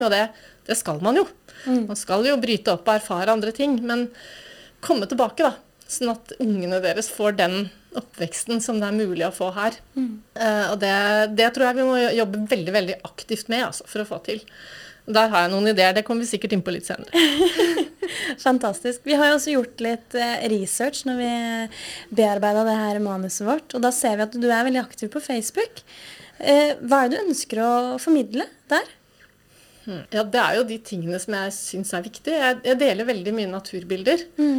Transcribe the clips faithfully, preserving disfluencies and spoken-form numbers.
Og det, det skal man jo. Mm. Man skal jo bryte opp og erfare andre ting, men komme tilbake da, sånn at ungene deres får den oppveksten som det er mulig å få her. Mm. Uh, og det, det tror jeg vi må jobbe veldig, veldig aktivt med altså, for å få til. Der har jeg noen ideer, det kommer vi sikkert inn på litt senere. Fantastisk. Vi har jo også gjort litt eh, research når vi bearbeidet det her manuset vårt, og da ser vi at du er veldig aktiv på Facebook. Eh, hva er det du ønsker å formidle der? Hmm. Ja, det er jo de tingene som jeg synes er viktige. Jeg, jeg deler veldig mye naturbilder. Mm.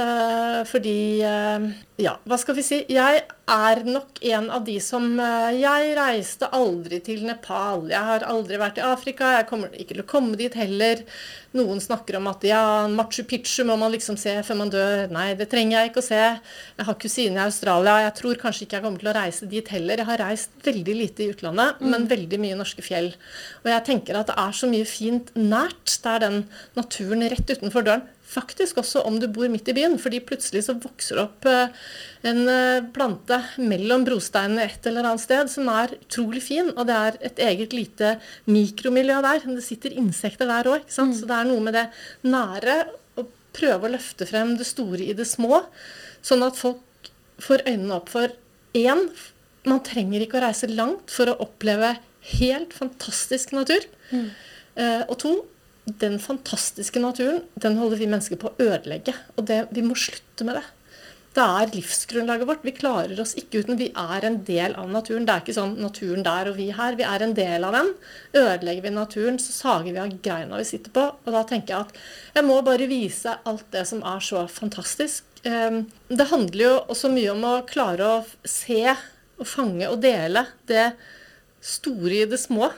Uh, fordi, uh, ja, hva skal vi si? Jeg er nok en av de som, uh, jeg reiste aldri til Nepal. Jeg har aldri vært i Afrika, jeg kommer ikke til å komme dit heller. Noen snakker om at, ja, Machu Picchu må man liksom se før man dør. Nei, det trenger jeg ikke å se. Jeg har kusine i Australia, jeg tror kanskje ikke jeg kommer til å reise dit heller. Jeg har reist veldig lite i utlandet, mm. men veldig mye norske fjell. Og jeg tenker at det er så mye fint nært, det er den naturen rett utenfor døren. Faktisk også om du bor midt i byen, fordi plutselig så vokser det opp en plante mellom brosteinene et eller annet sted, som er utrolig fin, og det er et eget lite mikromiljø der. Det sitter insekter der også, ikke sant? Mm. Så det er noe med det nære, å prøve å løfte frem det store i det små, sånn at folk får øynene opp for en, man trenger ikke å reise langt for å oppleve helt fantastisk natur, mm. uh, og to, den fantastiske naturen, den holder vi mennesker på å ødelegge, og det, vi må slutte med det. Det er livsgrunnlaget vårt, vi klarer oss ikke uten, vi er en del av naturen, det er ikke sånn naturen der og vi her, vi er en del av den. Ødelegger vi naturen, så sager vi av greina vi sitter på, og da tenker jeg at jeg må bare vise alt det som er så fantastisk. Det handler jo også mye om å klare å se og fange og dele det store i det små,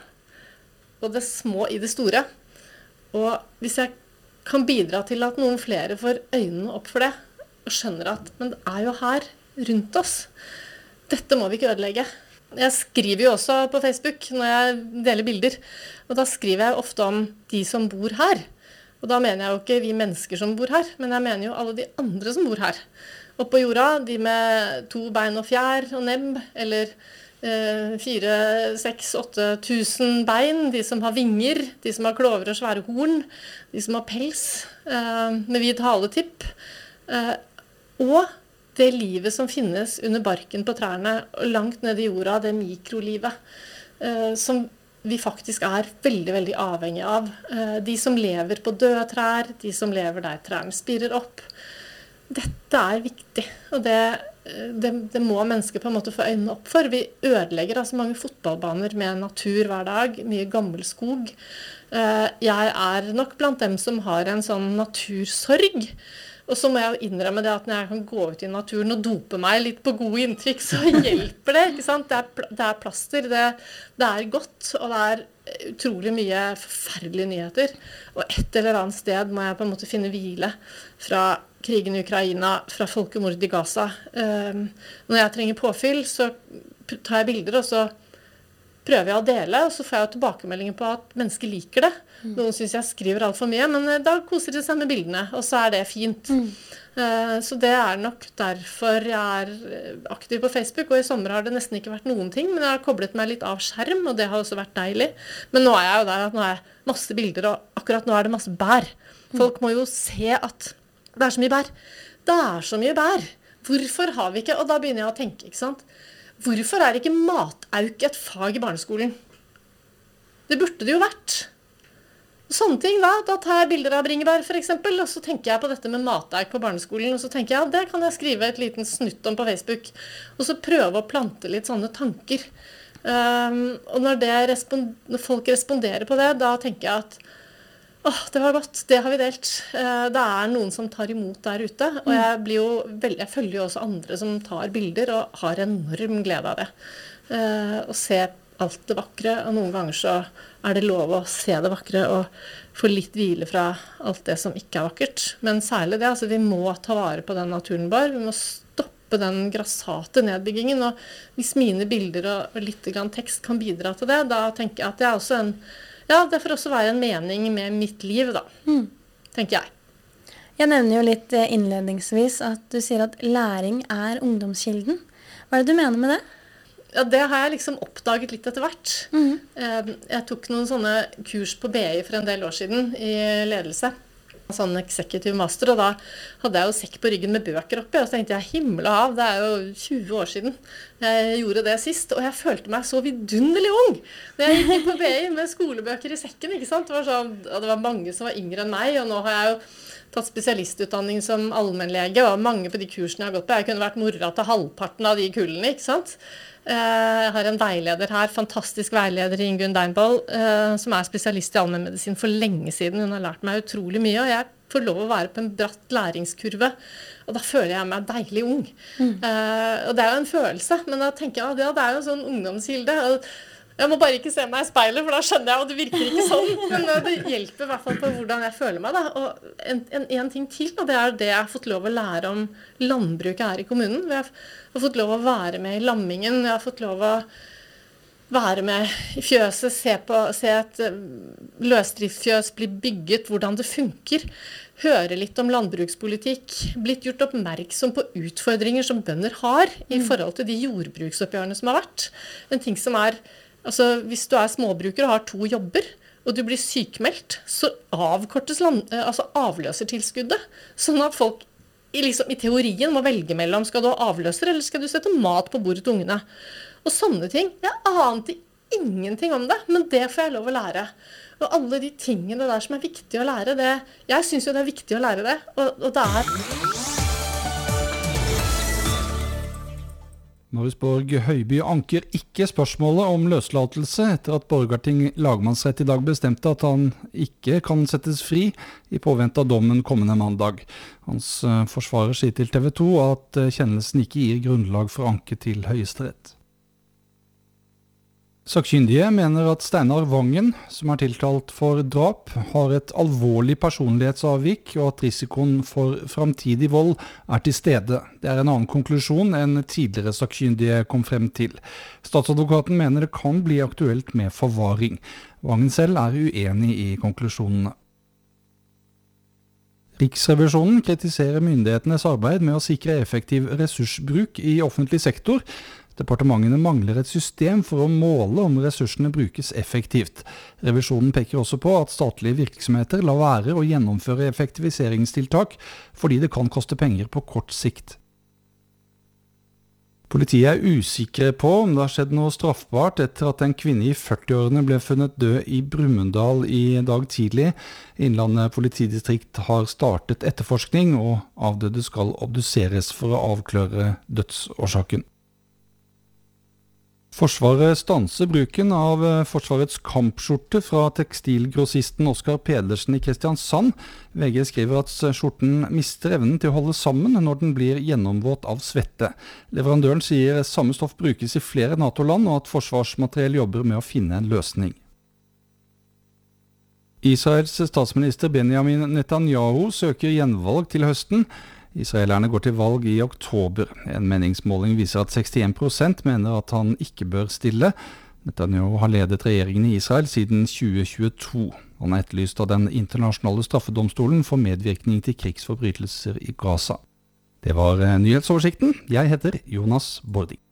og det små i det store. Og hvis jeg kan bidra til at noen flere får øynene opp for det, og skjønner at, men det er jo her, rundt oss. Dette må vi ikke ødelegge. Jeg skriver jo også på Facebook når jeg deler bilder, og da skriver jeg ofte om de som bor her. Og da mener jeg jo ikke vi mennesker som bor her, men jeg mener jo alle de andre som bor her. Oppe på jorda, de med to bein og fjær og nebb, eller fire, seks, åtte tusen bein, de som har vinger, de som har klover og svære horn, de som har pels med vid haletipp, og det livet som finnes under barken på trærne, og langt ned i jorda, det mikrolivet, som vi faktisk er veldig, veldig avhengig av. De som lever på døde trær, de som lever der trærne spirer opp. Dette er viktig, og det Det, det må mennesker på en måte få øynene opp for. Vi ødelegger altså mange fotballbaner med natur hver dag, mye gammel skog. Jeg er nok blant dem som har en sånn natursorg. Og så må jeg jo innrømme det at når jeg kan gå ut i naturen og dope meg litt på gode inntrykk, så hjelper det, ikke sant? Det er, det er plaster, det, det er godt, og det er utrolig mye forferdelige nyheter. Og et eller annet sted må jeg på en måte finne hvile fra krigen i Ukraina, fra folkemordet i Gaza. Um, når jeg trenger påfyll, så tar jeg bilder, og så prøver jeg å dele, og så får jeg tilbakemeldinger på at mennesker liker det. Mm. Noen synes jeg skriver alt for mye, men da koser de seg med bildene, og så er det fint. Mm. Uh, så det er nok derfor jeg er aktiv på Facebook, og i sommer har det nesten ikke vært noen ting, men jeg har koblet meg litt av skjerm, og det har også vært deilig. Men nå er jeg jo der at nå er masse bilder, og akkurat nå er det masse bær. Folk må jo se at det er så mye bær. Det er så mye bær. Hvorfor har vi ikke? Og da begynner jeg å tenke, ikke sant? Hvorfor er ikke matauk et fag i barneskolen? Det burde det jo vært. Sånne ting da, da tar jeg bilder av bringebær for eksempel, og så tenker jeg på dette med matauk på barneskolen, og så tenker jeg, ja, det kan jeg skrive et liten snutt om på Facebook, og så prøve å plante litt sånne tanker. Um, og når, det respond- når folk responderer på det, da tenker jeg at åh, det var godt, det har vi delt. Det er noen som tar imot der ute, og jeg, blir jo veld, jeg følger jo også andre som tar bilder og har enorm glede av det. Å se alt det vakre, og noen ganger så er det lov å se det vakre og få litt hvile fra alt det som ikke er vakkert. Men særlig det, altså vi må ta vare på den naturen vår, vi må stoppe den grassate nedbyggingen, og hvis mine bilder og litt grann tekst kan bidra til det, da tenker jeg at det er også en Ja, det får også være en mening med mitt liv da, mm. tenker jeg. Jeg nevner jo litt innledningsvis at du sier at læring er ungdomskilden. Hva er det du mener med det? Ja, det har jeg liksom oppdaget litt etter hvert. Mhm. Eh, Jeg tok noen sånne kurs på B I for en del år siden i ledelse. Sånn executive master, og da hadde jeg jo sekk på ryggen med bøker oppi, og så tenkte jeg, himmel og hav, det er jo tjue år siden jeg gjorde det sist, og jeg følte meg så vidunderlig ung. Når jeg gikk inn på B I med skolebøker i sekken, ikke sant? Det var, sånn, og det var mange som var yngre enn meg, og nå har jeg jo tatt spesialistutdanning som allmennlege, og mange på de kursene jeg har gått på. Jeg kunne vært mora til halvparten av de kullene, ikke sant? Jeg har en veileder her, fantastisk veileder Ingunn Deinboll, som er spesialist i allmennmedisin for lenge siden. Hun har lært meg utrolig mye, og jeg får lov å være på en bratt læringskurve. Og da føler jeg meg deilig ung. Mm. Og det er jo en følelse, men da tenker jeg, ja, det er jo en sånn ungdomshilde. Og jeg må bare ikke se meg i speilet, for da skjønner jeg, og det virker ikke sånn. Men det hjelper i hvert fall på hvordan jeg føler meg da. Og en, en, en ting til, og det er det jeg har fått lov å lære om landbruket her i kommunen. Jeg har fått lov å være med i lammingen, jeg har fått lov å være med i fjøset, se, på, se et løsdriftsfjøs bli bygget, hvordan det funker. Høre litt om landbrukspolitikk, blitt gjort oppmerksom på utfordringer som bønder har i forhold til de jordbruksoppgjørene som har vært. En ting som er, altså hvis du er småbruker og har to jobber, og du blir sykmeldt, så avkortes land, altså avløsertilskuddet, sånn at folk i, liksom, i teorien må velge mellom, skal du ha avløser, eller skal du sette mat på bordet til ungene? Og sånne ting, jeg ante ingenting om det, men det får jeg lov å lære. Og alle de tingene der som er viktige å lære, det, jeg synes jo det er viktig å lære det, og, og det er... Marius Borg Høiby anker ikke spørsmålet om løslatelse etter at Borgarting lagmannsrett i dag bestemte at han ikke kan settes fri i påvente av dommen kommende mandag. Hans forsvarer sier til T V to at kjennelsen ikke gir grunnlag for anke til Høyesterett. Sakkyndige mener at Steinar Vangen, som er tiltalt for drap, har et alvorlig personlighetsavvik og at risikoen for framtidig vold er til stede. Det er en annen konklusjon enn tidligere sakkyndige kom frem til. Statsadvokaten mener det kan bli aktuelt med forvaring. Vangen selv er uenig i konklusjonene. Riksrevisjonen kritiserer myndighetenes arbeid med å sikre effektiv ressursbruk i offentlig sektor. Departementene mangler et system for å måle om ressursene brukes effektivt. Revisjonen peker også på at statlige virksomheter lar være å gjennomføre effektiviseringstiltak fordi det kan koste penger på kort sikt. Politiet er usikre på om det har skjedd noe straffbart etter at en kvinne i førtiårene ble funnet død i Brumunddal i dag tidlig. Innlandet politidistrikt har startet etterforskning, og avdøde skal obduseres for å avklare dødsårsaken. Forsvaret stanser bruken av Forsvarets kampskjorte fra tekstilgrossisten Oskar Pedersen i Kristiansand. V G skriver at skjorten mister evnen til å holde sammen når den blir gjennomvåt av svette. Leverandøren sier samme stoff brukes i flere NATO-land, og at Forsvarsmateriell jobber med å finne en løsning. Israels statsminister Benjamin Netanyahu søker gjenvalg til høsten. Israelerne går til valg i oktober. En meningsmåling viser at sekstien prosent mener at han ikke bør stille. Netanyahu har ledet regjeringen i Israel siden tjue tjueto. Han er etterlyst av den internasjonale straffedomstolen for medvirkning til krigsforbrytelser i Gaza. Det var nyhetsoversikten. Jeg heter Jonas Bording.